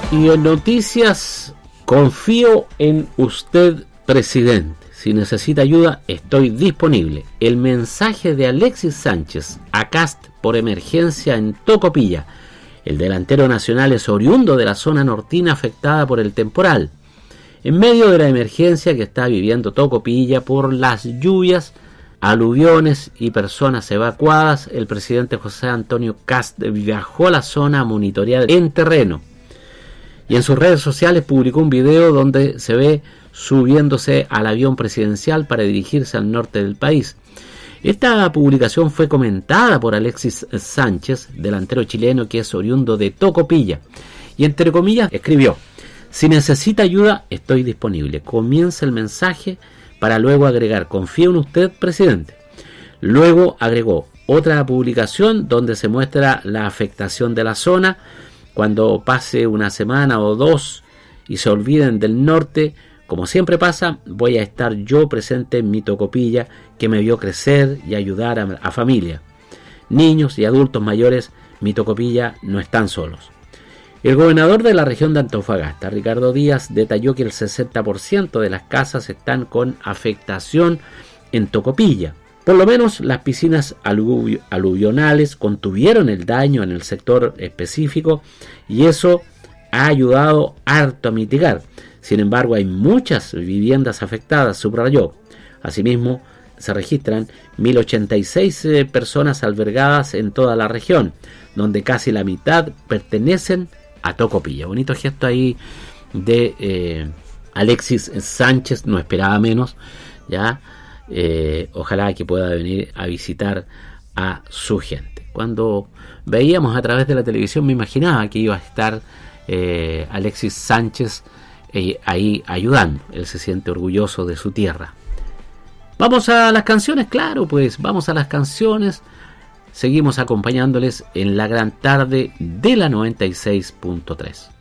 Y en noticias, confío en usted, presidente. Si necesita ayuda, estoy disponible. El mensaje de Alexis Sánchez a Kast por emergencia en Tocopilla. El delantero nacional es oriundo de la zona nortina afectada por el temporal. En medio de la emergencia que está viviendo Tocopilla por las lluvias, aluviones y personas evacuadas, el presidente José Antonio Kast viajó a la zona a monitorear en terreno. Y en sus redes sociales publicó un video donde se ve subiéndose al avión presidencial para dirigirse al norte del país. Esta publicación fue comentada por Alexis Sánchez, delantero chileno que es oriundo de Tocopilla, y entre comillas escribió: si necesita ayuda, estoy disponible. Comienza el mensaje para luego agregar: confío en usted, presidente. Luego agregó otra publicación donde se muestra la afectación de la zona. Cuando pase una semana o dos y se olviden del norte, como siempre pasa, voy a estar yo presente en mi Tocopilla, que me vio crecer y ayudar a familia. Niños y adultos mayores, mi Tocopilla no están solos. El gobernador de la región de Antofagasta, Ricardo Díaz, detalló que el 60% de las casas están con afectación en Tocopilla. Por lo menos las piscinas aluvionales contuvieron el daño en el sector específico y eso ha ayudado harto a mitigar. Sin embargo, hay muchas viviendas afectadas, subrayó. Asimismo, se registran 1.086 personas albergadas en toda la región, donde casi la mitad pertenecen a Tocopilla. Bonito gesto ahí de Alexis Sánchez, no esperaba menos, ya. Ojalá que pueda venir a visitar a su gente. Cuando veíamos a través de la televisión me imaginaba que iba a estar Alexis Sánchez ahí ayudando. Él se siente orgulloso de su tierra. Vamos a las canciones, claro, pues vamos a las canciones. Seguimos acompañándoles en la gran tarde de la 96.3.